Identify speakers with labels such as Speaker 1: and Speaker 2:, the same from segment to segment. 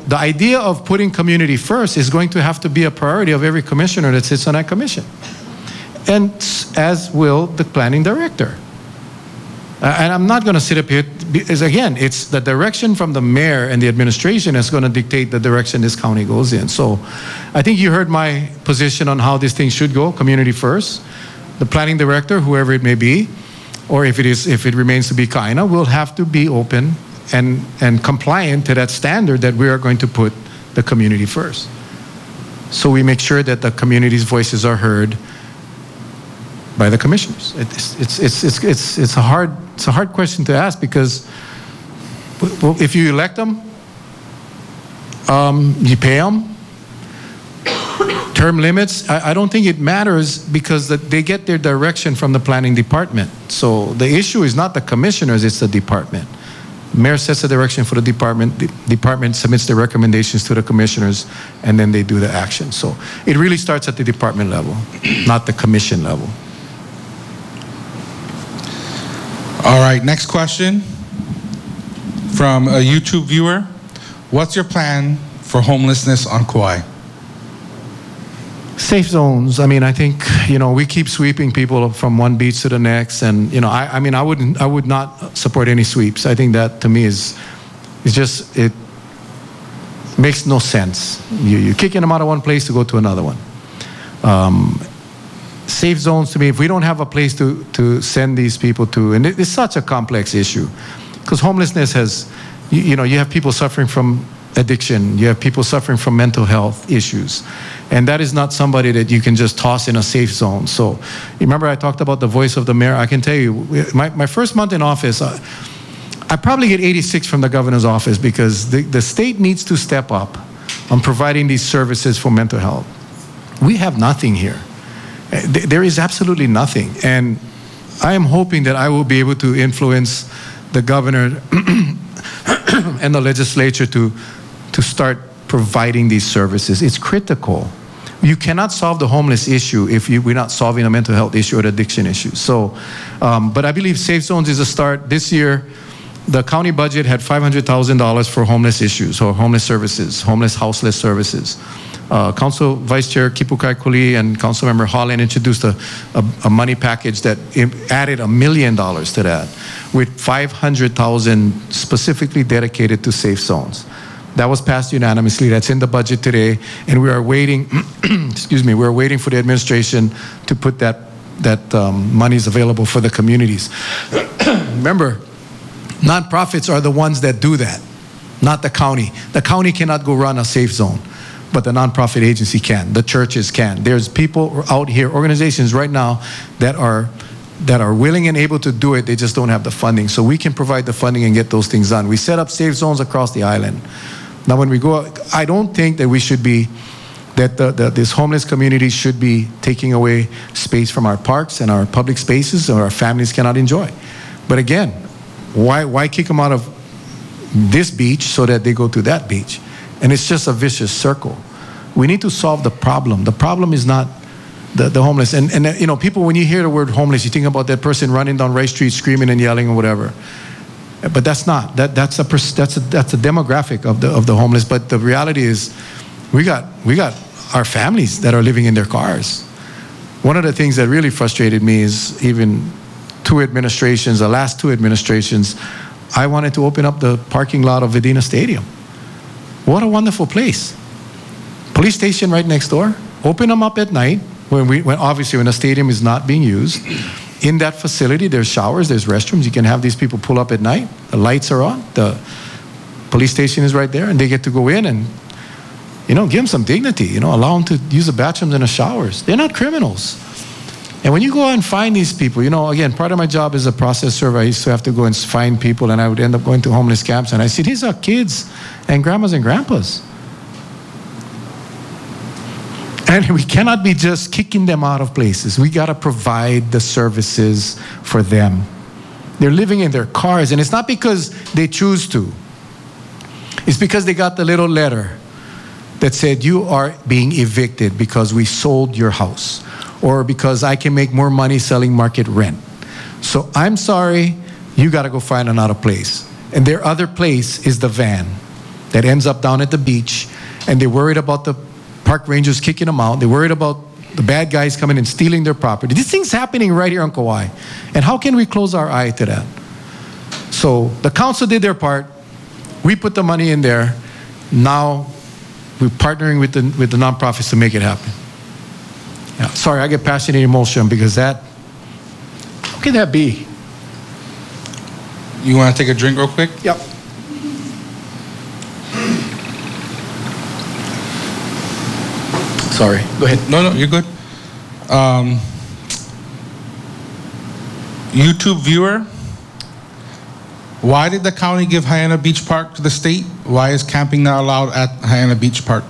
Speaker 1: the idea of putting community first is going to have to be a priority of every commissioner that sits on that commission. And as will the planning director. And I'm not going to sit up here, because again, it's the direction from the mayor and the administration is going to dictate the direction this county goes in. So I think you heard my position on how this thing should go, community first. The planning director, whoever it may be, or if it remains to be Kaina, will have to be open and compliant to that standard that we are going to put the community first. So we make sure that the community's voices are heard by the commissioners. It's a hard question to ask, because if you elect them, you pay them. Term limits, I don't think it matters, because they get their direction from the planning department. So the issue is not the commissioners, it's the department. Mayor sets the direction for the department submits the recommendations to the commissioners, and then they do the action. So it really starts at the department level, not the commission level.
Speaker 2: All right, next question from a YouTube viewer. What's your plan for homelessness on Kauai?
Speaker 1: Safe zones. I mean, I think, we keep sweeping people from one beach to the next, and I would not support any sweeps. I think that to me it makes no sense. You're kicking them out of one place to go to another one. Safe zones, to me, if we don't have a place to send these people to, and it's such a complex issue, because homelessness has, you have people suffering from addiction, you have people suffering from mental health issues, and that is not somebody that you can just toss in a safe zone. So remember I talked about the voice of the mayor. I can tell you, my first month in office, I probably get 86 from the governor's office, because the state needs to step up on providing these services for mental health. We have nothing here. There is absolutely nothing, and I am hoping that I will be able to influence the governor and the legislature to start providing these services. It's critical. You cannot solve the homeless issue if we're not solving a mental health issue or addiction issue. So, but I believe safe zones is a start. This year, the county budget had $500,000 for homeless issues, or homeless services, homeless houseless services. Council Vice Chair Kipukai Kuli and Councilmember Holland introduced a money package that added $1 million to that, with $500,000 specifically dedicated to safe zones. That was passed unanimously. That's in the budget today, and we are waiting. Excuse me. We're waiting for the administration to put that monies available for the communities. Remember, nonprofits are the ones that do that, not the county. The county cannot go run a safe zone, but the nonprofit agency can. The churches can. There's people out here, organizations right now that are willing and able to do it. They just don't have the funding. So we can provide the funding and get those things done. We set up safe zones across the island. Now, when we go, I don't think that we should be, this homeless community should be taking away space from our parks and our public spaces, or our families cannot enjoy. But again, why kick them out of this beach so that they go to that beach? And it's just a vicious circle. We need to solve the problem. The problem is not the homeless. And people, when you hear the word homeless, you think about that person running down Rice Street screaming and yelling or whatever. But that's not. That's a demographic of the homeless. But the reality is, we got our families that are living in their cars. One of the things that really frustrated me is even the last two administrations, I wanted to open up the parking lot of Vedina Stadium. What a wonderful place. Police station right next door. Open them up at night when the stadium is not being used. In that facility, there's showers, there's restrooms. You can have these people pull up at night. The lights are on. The police station is right there, and they get to go in and, give them some dignity. Allow them to use the bathrooms and the showers. They're not criminals. And when you go out and find these people, again, part of my job as a process server, I used to have to go and find people, and I would end up going to homeless camps, and I see these are kids and grandmas and grandpas. And we cannot be just kicking them out of places. We got to provide the services for them. They're living in their cars, and it's not because they choose to. It's because they got the little letter that said, you are being evicted because we sold your house, or because I can make more money selling market rent. So I'm sorry, you got to go find another place. And their other place is the van. that ends up down at the beach, and they're worried about the park rangers kicking them out. They're worried about the bad guys coming and stealing their property. This thing's happening right here on Kauai. And how can we close our eye to that? So the council did their part. We put the money in there. Now we're partnering with the nonprofits to make it happen. Yeah, sorry, I get passionate emotion because that, how can that be?
Speaker 2: You want to take a drink real quick?
Speaker 1: Yep. Sorry, go ahead.
Speaker 2: No, you're good. YouTube viewer, why did the county give Hyanna Beach Park to the state? Why is camping not allowed at Hyanna Beach Park?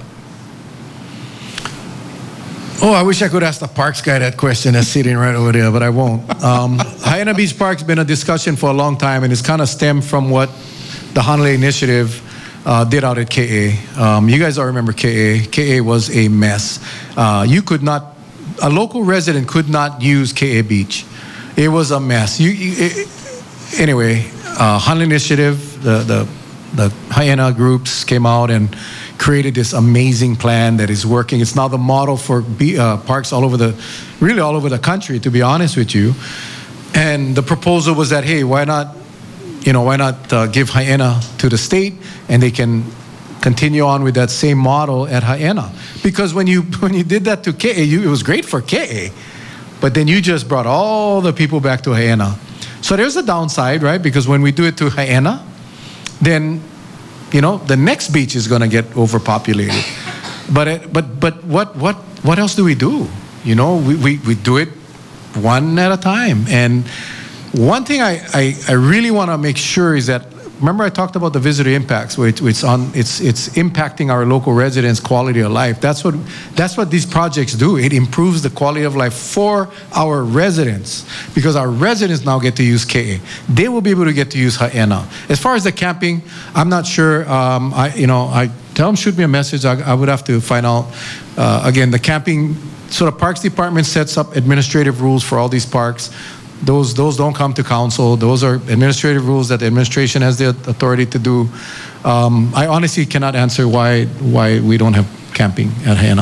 Speaker 1: Oh, I wish I could ask the parks guy that question that's sitting right over there, but I won't. Hyanna Beach Park's been a discussion for a long time, and it's kind of stemmed from what the Hanalei Initiative did out at KA. You guys all remember KA. KA was a mess. You could not, a local resident could not use KA Beach. It was a mess. Anyway, Hanalei Initiative, the Hyanna groups came out and created this amazing plan that is working. It's now the model for parks all over the country, to be honest with you. And the proposal was that, hey, why not give Hyanna to the state, and they can continue on with that same model at Hyanna. Because when you did that to KA, it was great for KA, but then you just brought all the people back to Hyanna. So there's a downside, right? Because when we do it to Hyanna, then the next beach is going to get overpopulated. But what else do we do? We do it one at a time. And one thing I really want to make sure is that, remember I talked about the visitor impacts, where it's impacting our local residents' quality of life. That's what these projects do. It improves the quality of life for our residents, because our residents now get to use KA. They will be able to get to use Hyanna. As far as the camping, I'm not sure. I tell them, shoot me a message. I would have to find out. Again, the camping, so the Parks Department sets up administrative rules for all these parks. Those don't come to council. Those are administrative rules that the administration has the authority to do. I honestly cannot answer why we don't have camping at Hyanna.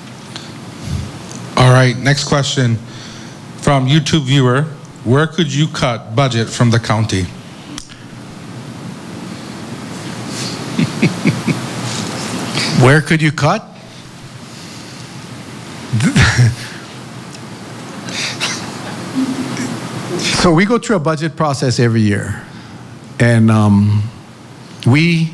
Speaker 2: All right, next question from YouTube viewer. Where could you cut budget from the county?
Speaker 1: Where could you cut? So we go through a budget process every year, and we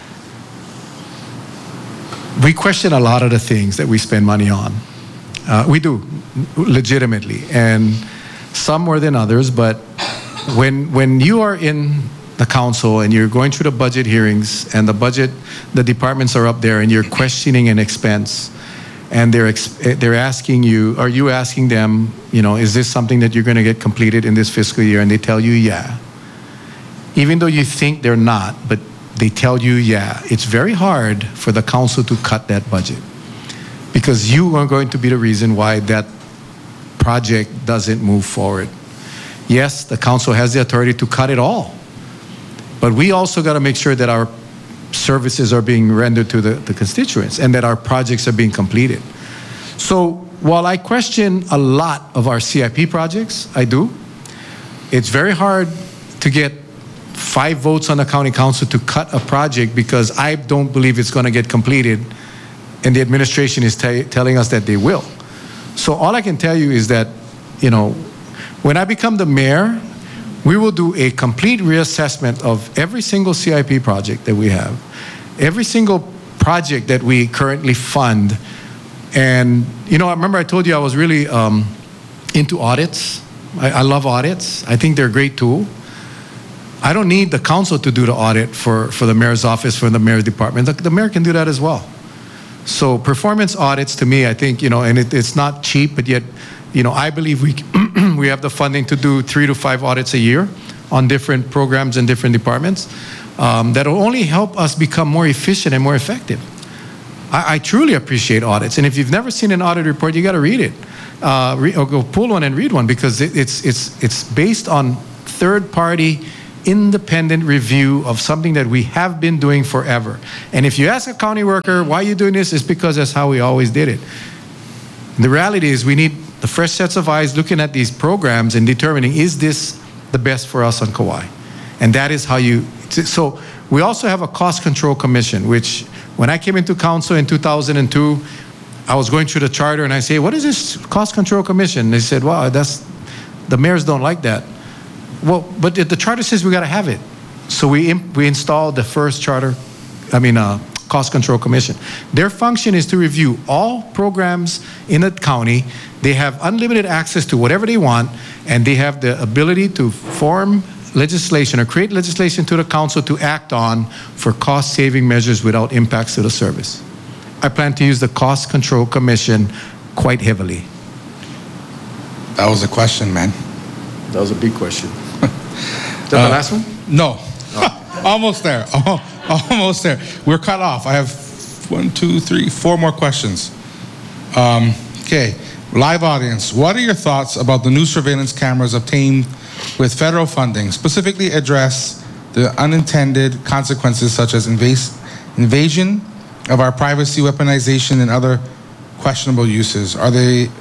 Speaker 1: question a lot of the things that we spend money on. We do, legitimately, and some more than others. But when you are in the council and you're going through the budget hearings, and the departments are up there, and you're questioning an expense, and they're asking you, are you asking them, is this something that you're going to get completed in this fiscal year? And they tell you, yeah. Even though you think they're not, but they tell you, yeah. It's very hard for the council to cut that budget, because you are going to be the reason why that project doesn't move forward. Yes, the council has the authority to cut it all, but we also got to make sure that our services are being rendered to the constituents, and that our projects are being completed. So while I question a lot of our CIP projects, I do, it's very hard to get 5 votes on the county council to cut a project because I don't believe it's going to get completed, and the administration is telling us that they will. So all I can tell you is that, when I become the mayor, we will do a complete reassessment of every single CIP project that we have, every single project that we currently fund. And, I remember I told you I was really into audits. I love audits. I think they're a great tool. I don't need the council to do the audit for the mayor's office, for the mayor's department. The mayor can do that as well. So performance audits, to me, I think, and it's not cheap, but yet, I believe we have the funding to do 3 to 5 audits a year on different programs and different departments. That will only help us become more efficient and more effective. I truly appreciate audits, and if you've never seen an audit report, you got to read it. Or go pull one and read one, because it's based on third-party independent review of something that we have been doing forever. And if you ask a county worker, why are you doing this? It's because that's how we always did it. The reality is we need the fresh sets of eyes looking at these programs and determining, is this the best for us on Kauai? And that is how you, so we also have a cost control commission, which when I came into council in 2002, I was going through the charter and I say, what is this cost control commission? They said, well, the mayors don't like that. Well, but the charter says we got to have it. So we installed the first cost control commission. Their function is to review all programs in a county. They have unlimited access to whatever they want, and they have the ability to form legislation or create legislation to the council to act on for cost-saving measures without impacts to the service. I plan to use the Cost Control Commission quite heavily.
Speaker 2: That was a question, man.
Speaker 1: That was a big question. Is that the last one?
Speaker 2: No. Oh. Almost there. Almost there. We're cut off. I have 1, 2, 3, 4 more questions. Okay. Live audience, what are your thoughts about the new surveillance cameras obtained with federal funding, specifically address the unintended consequences such as invasion of our privacy, weaponization, and other questionable uses? Are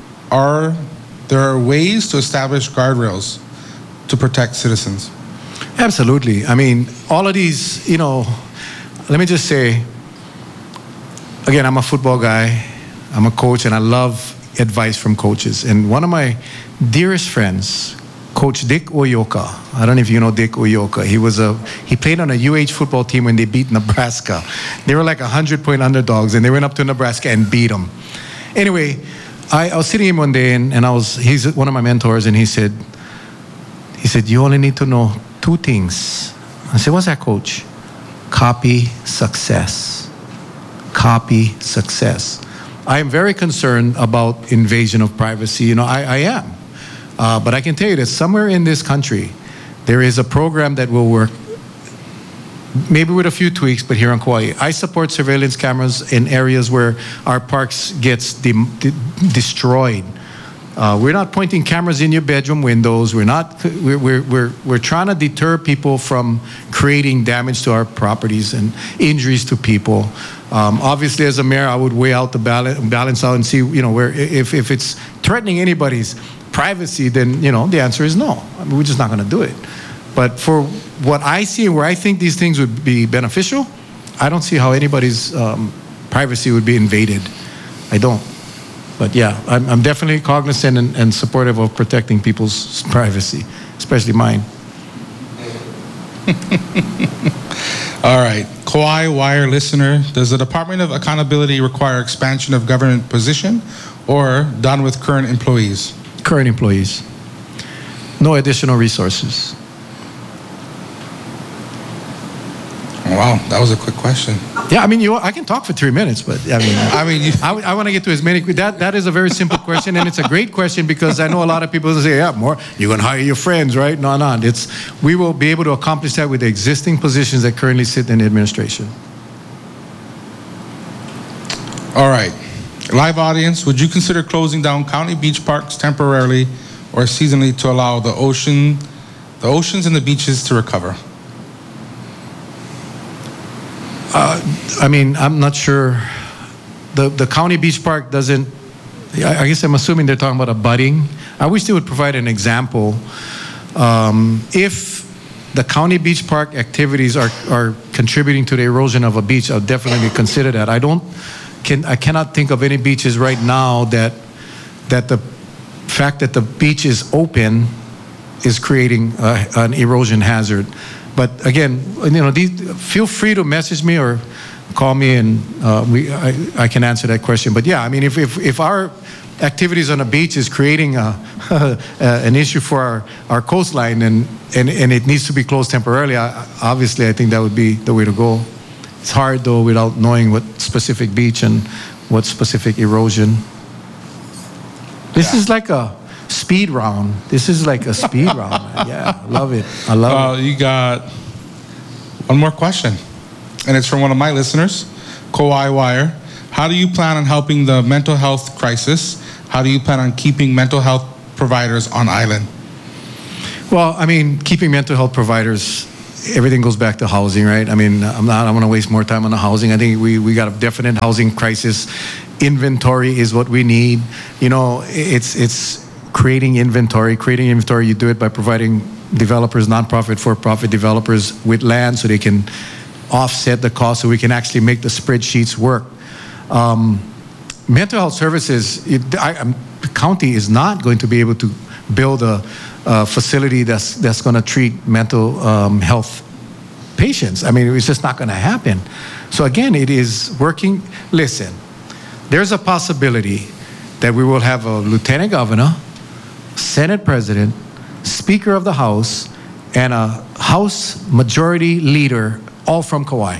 Speaker 2: there ways to establish guardrails to protect citizens?
Speaker 1: Absolutely. I mean, all of these, let me just say, again, I'm a football guy, I'm a coach, and I love advice from coaches. And one of my dearest friends, Coach Dick Oyoka. I don't know if you know Dick Oyoka. He played on a UH football team when they beat Nebraska. They were like 100-point underdogs, and they went up to Nebraska and beat them. Anyway, I was sitting in one day, and he's one of my mentors, and he said, you only need to know 2 things. I said, what's that, Coach? Copy success. Copy success. I am very concerned about invasion of privacy. I am. But I can tell you that somewhere in this country, there is a program that will work, maybe with a few tweaks, but here on Kauai. I support surveillance cameras in areas where our parks gets destroyed. We're not pointing cameras in your bedroom windows. We're trying to deter people from creating damage to our properties and injuries to people. Obviously, as a mayor, I would weigh out the balance out and see, where if it's threatening anybody's privacy, then the answer is no. I mean, we're just not going to do it. But for what I see and where I think these things would be beneficial, I don't see how anybody's privacy would be invaded. I don't. But yeah, I'm definitely cognizant and supportive of protecting people's privacy, especially mine.
Speaker 2: All right. Kauai Wire listener, does the Department of Accountability require expansion of government position or done with current employees?
Speaker 1: Current employees. No additional resources.
Speaker 2: Wow, that was a quick question.
Speaker 1: Yeah, I mean, I can talk for 3 minutes, but I want to get to as many. That is a very simple question, and it's a great question because I know a lot of people say, yeah, more, you're going to hire your friends, right? No. We will be able to accomplish that with the existing positions that currently sit in the administration.
Speaker 2: All right. Live audience, would you consider closing down county beach parks temporarily or seasonally to allow the oceans and the beaches to recover? I mean, I'm not sure. The county beach park doesn't, I guess I'm assuming they're talking about abutting. I wish they would provide an example. If the county beach park activities are contributing to the erosion of a beach, I'll definitely consider that. I cannot think of any beaches right now that the fact that the beach is open is creating an erosion hazard. But again, feel free to message me or call me, and I can answer that question. But yeah, I mean, if our activities on the beach is creating an issue for our coastline, and it needs to be closed temporarily, obviously I think that would be the way to go. It's hard though without knowing what specific beach and what specific erosion. This is like a speed round. This is like a speed round. Yeah, I love it. I love it. You got one more question, and it's from one of my listeners, Kauai Wire. How do you plan on helping the mental health crisis? How do you plan on keeping mental health providers on island?
Speaker 1: Well, I mean, keeping mental health providers everything goes back to housing, right? I mean, I want to waste more time on the housing. I think we got a definite housing crisis. Inventory is what we need. You know, it's creating inventory. Creating inventory, you do it by providing developers, nonprofit, for-profit developers with land so they can offset the cost, so we can actually make the spreadsheets work. Mental health services, the county is not going to be able to build a facility that's going to treat mental health patients. I mean, it's just not going to happen. So again, it is working. Listen, there's a possibility that we will have a lieutenant governor, Senate president, Speaker of the House, and a House majority leader, all from Kauai.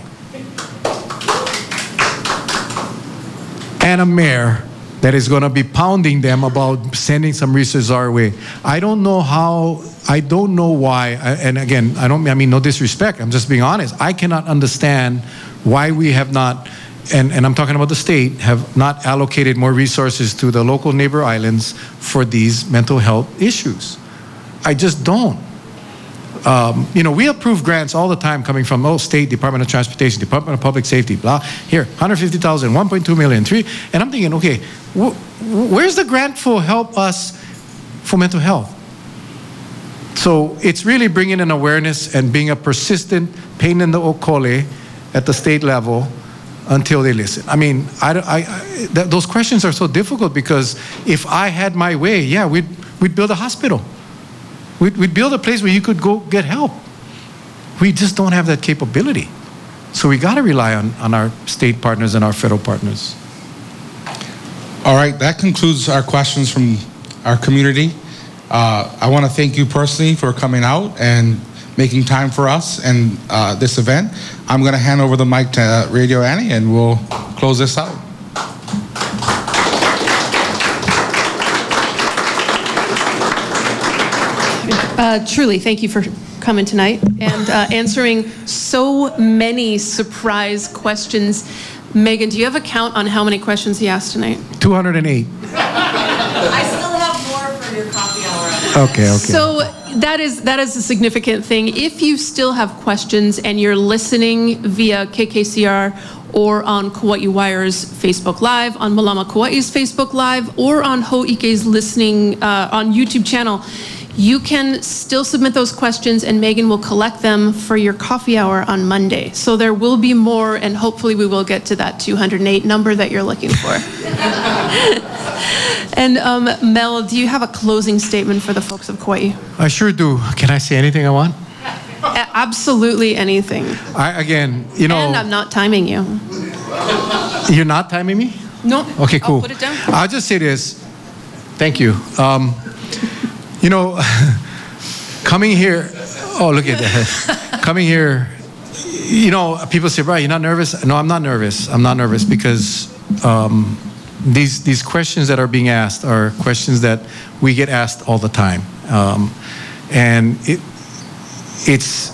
Speaker 1: And a mayor that is going to be pounding them about sending some resources our way. I don't know why, and again, I mean no disrespect, I'm just being honest. I cannot understand why we have not, and I'm talking about the state, have not allocated more resources to the local neighbor islands for these mental health issues. I just don't. You know, we approve grants all the time coming from State Department of Transportation, Department of Public Safety, blah. Here, 150,000, 1.2 million, 3, and I'm thinking, okay, where's the grant for help us for mental health? So it's really bringing an awareness and being a persistent pain in the okole at the state level until they listen. I mean, those questions are so difficult because if I had my way, yeah, we'd build a hospital. We'd build a place where you could go get help. We just don't have that capability. So we got to rely on our state partners and our federal partners.
Speaker 3: All right, that concludes our questions from our community. I want to thank you personally for coming out and making time for us and this event. I'm going to hand over the mic to Radio Annie and we'll close this out.
Speaker 4: Truly, thank you for coming tonight and answering so many surprise questions. Megan, do you have a count on how many questions he asked tonight?
Speaker 1: 208.
Speaker 5: I still have more for your coffee hour.
Speaker 1: Okay.
Speaker 4: So that is a significant thing. If you still have questions and you're listening via KKCR or on Kauai Wire's Facebook Live, on Malama Kauai's Facebook Live, or on Ho'ike's listening on YouTube channel, you can still submit those questions and Megan will collect them for your coffee hour on Monday. So there will be more and hopefully we will get to that 208 number that you're looking for. And Mel, do you have a closing statement for the folks of Kauai?
Speaker 1: I sure do. Can I say anything I want?
Speaker 4: Absolutely anything.
Speaker 1: Again, you know.
Speaker 4: And I'm not timing you.
Speaker 1: You're not timing me?
Speaker 4: No.
Speaker 1: Okay, cool.
Speaker 4: I'll put it down.
Speaker 1: I'll just say this. Thank you. You know, coming here, oh, look at that. Coming here, you know, people say, Brian, you're not nervous? No, I'm not nervous. I'm not nervous because these questions that are being asked are questions that we get asked all the time. And it's,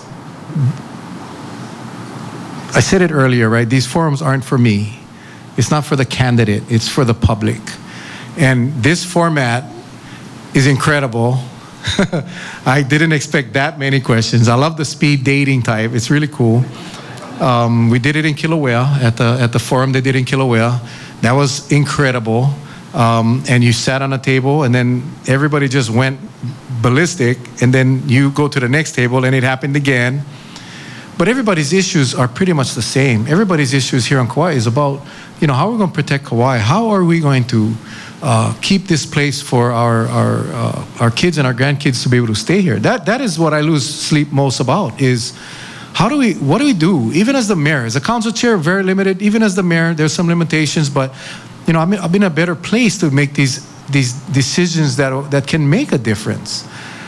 Speaker 1: I said it earlier, right? These forums aren't for me. It's not for the candidate. It's for the public. And this format is incredible. I didn't expect that many questions. I love the speed dating type. It's really cool. We did it in Kilauea at the forum they did in Kilauea. That was incredible. And you sat on a table and then everybody just went ballistic and then you go to the next table and it happened again. But everybody's issues are pretty much the same. Everybody's issues here on Kauai is about, you know, how are we going to protect Kauai? How are we going to keep this place for our kids and our grandkids to be able to stay here? That is what I lose sleep most about is what do we do? Even as the mayor, as a council chair, very limited. Even as the mayor, there's some limitations, but you know, I've been in a better place to make these decisions that can make a difference.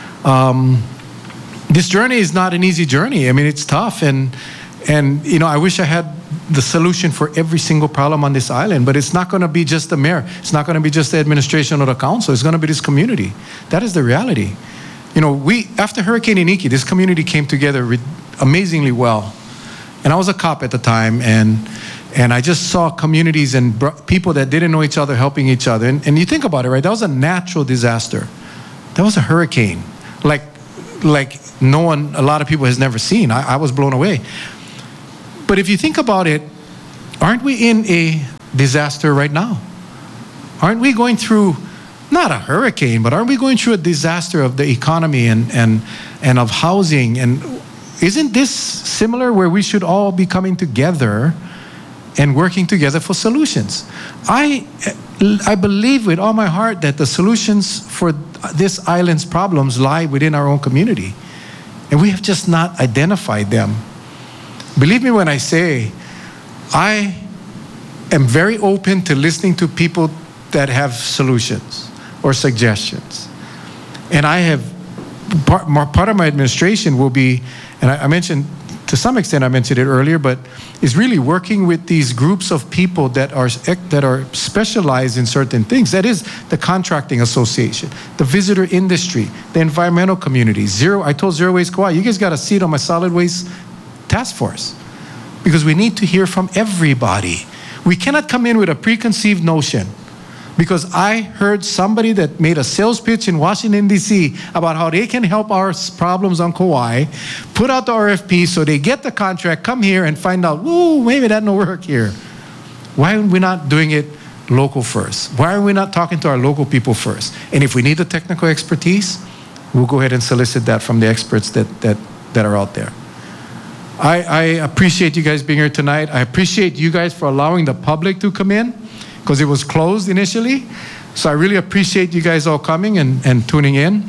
Speaker 1: This journey is not an easy journey. I mean, it's tough, and you know, I wish I had the solution for every single problem on this island, but it's not going to be just the mayor. It's not going to be just the administration or the council. It's going to be this community. That is the reality. You know, after Hurricane Iniki, this community came together amazingly well. And I was a cop at the time, and I just saw communities and people that didn't know each other helping each other. And you think about it, right? That was a natural disaster. That was a hurricane. like a lot of people has never seen. I was blown away. But if you think about it, aren't we in a disaster right now? Aren't we going through, not a hurricane, but aren't we going through a disaster of the economy and of housing? And isn't this similar where we should all be coming together and working together for solutions? I believe with all my heart that the solutions for this island's problems lie within our own community. And we have just not identified them. Believe me when I say, I am very open to listening to people that have solutions or suggestions. And I have, part of my administration will be, and I mentioned, to some extent I mentioned it earlier, but is really working with these groups of people that are specialized in certain things. That is the contracting association, the visitor industry, the environmental community. I told Zero Waste Kauai, you guys got a seat on my solid waste task force, because we need to hear from everybody. We cannot come in with a preconceived notion. Because I heard somebody that made a sales pitch in Washington, D.C. about how they can help our problems on Kauai, put out the RFP so they get the contract, come here and find out, ooh, maybe that don't work here. Why are we not doing it local first? Why are we not talking to our local people first? And if we need the technical expertise, we'll go ahead and solicit that from the experts that are out there. I appreciate you guys being here tonight. I appreciate you guys for allowing the public to come in, because it was closed initially. So I really appreciate you guys all coming and tuning in.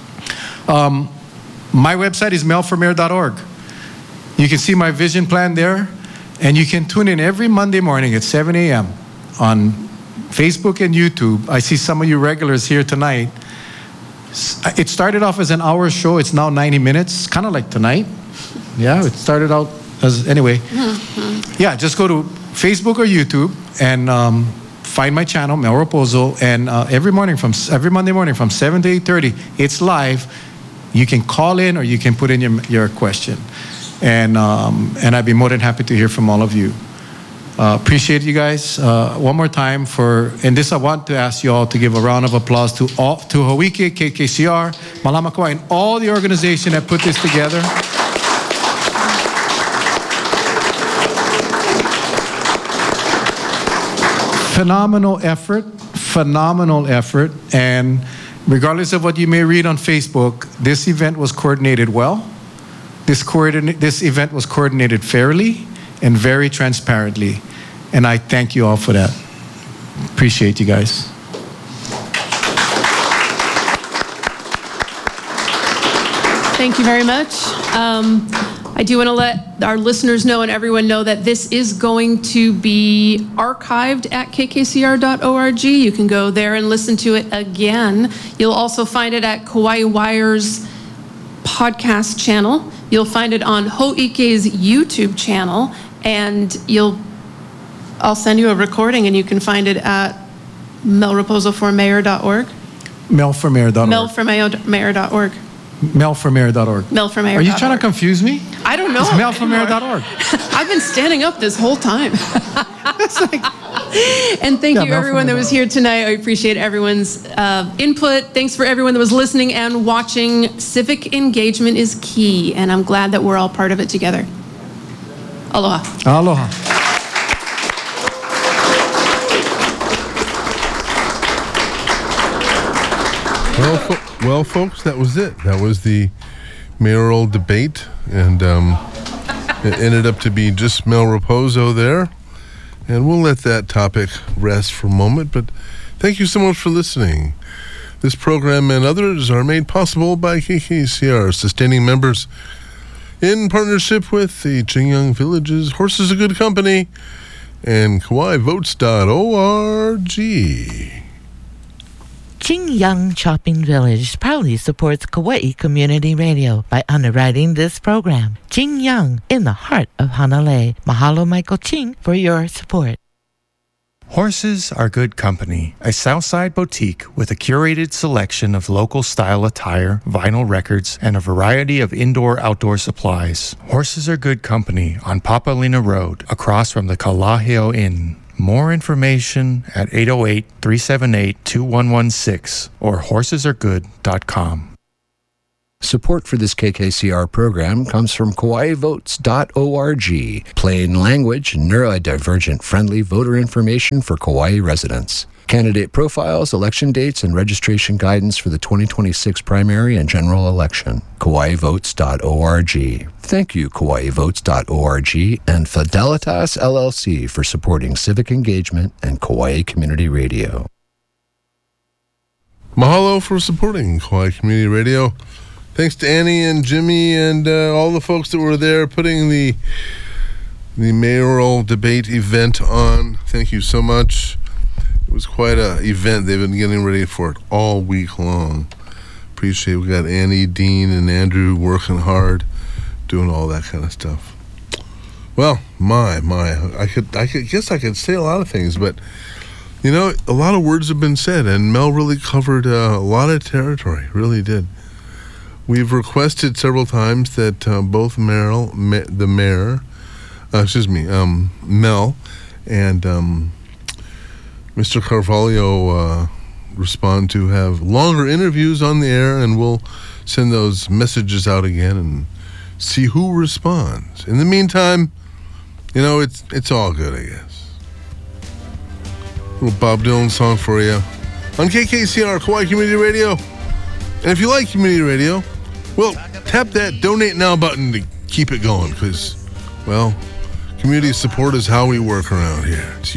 Speaker 1: My website is melformayor.org. You can see my vision plan there, and you can tune in every Monday morning at 7 a.m. on Facebook and YouTube. I see some of you regulars here tonight. It started off as an hour show. It's now 90 minutes, kind of like tonight. Yeah, it started out as, anyway. Yeah, just go to Facebook or YouTube and find my channel, Mel Raposo, and every Monday morning from 7 to 8:30, it's live. You can call in or you can put in your question, and I'd be more than happy to hear from all of you. Appreciate you guys. One more time I want to ask you all to give a round of applause to Hawike, KKCR, Malama Kauai, and all the organization that put this together. Phenomenal effort, and regardless of what you may read on Facebook, this event was coordinated well. This event was coordinated fairly and very transparently, and I thank you all for that. Appreciate you guys.
Speaker 4: Thank you very much. I do want to let our listeners know and everyone know that this is going to be archived at kkcr.org. You can go there and listen to it again. You'll also find it at Kauai Wire's podcast channel. You'll find it on Ho'ike's YouTube channel, and I'll send you a recording, and you can find it at melraposoformayor.org.
Speaker 1: Melformayor.org.
Speaker 4: Melformayor.org.
Speaker 1: Melformayor.org.
Speaker 4: Melformayor.org.
Speaker 1: Are you trying to confuse me?
Speaker 4: I don't know.
Speaker 1: It's melformayor.org.
Speaker 4: I've been standing up this whole time. And thank you everyone that was here tonight. I appreciate everyone's input. Thanks for everyone that was listening and watching. Civic engagement is key, and I'm glad that we're all part of it together. Aloha.
Speaker 1: Aloha.
Speaker 6: Well, folks, that was it. That was the mayoral debate, and it ended up to be just Mel Raposo there. And we'll let that topic rest for a moment, but thank you so much for listening. This program and others are made possible by KKCR, sustaining members in partnership with the Jingyang Village's Horses of Good Company and KauaiVotes.org.
Speaker 7: Jingyang Shopping Village proudly supports Kauai Community Radio by underwriting this program. Jingyang, in the heart of Hanalei. Mahalo, Michael Ching, for your support.
Speaker 8: Horses Are Good Company, a Southside boutique with a curated selection of local style attire, vinyl records, and a variety of indoor-outdoor supplies. Horses Are Good Company on Papalina Road, across from the Kalaheo Inn. More information at 808-378-2116 or horsesaregood.com.
Speaker 9: Support for this KKCR program comes from KauaiVotes.org, plain language, neurodivergent friendly voter information for Kauai residents. Candidate profiles, election dates, and registration guidance for the 2026 primary and general election. KauaiVotes.org. Thank you, KauaiVotes.org and Fidelitas LLC for supporting civic engagement and Kauai Community Radio.
Speaker 6: Mahalo for supporting Kauai Community Radio. Thanks to Annie and Jimmy and all the folks that were there putting the mayoral debate event on. Thank you so much. It was quite an event. They've been getting ready for it all week long. Appreciate it. We got Annie, Dean, and Andrew working hard, doing all that kind of stuff. Well, I guess I could say a lot of things, but you know, a lot of words have been said, and Mel really covered a lot of territory. Really did. We've requested several times that both Mel and Mr. Carvalho respond to have longer interviews on the air, and we'll send those messages out again and see who responds. In the meantime, you know, it's all good, I guess. A little Bob Dylan song for you on KKCR, Kauai Community Radio. And if you like community radio, well, tap that donate now button to keep it going, because, well, community support is how we work around here. It's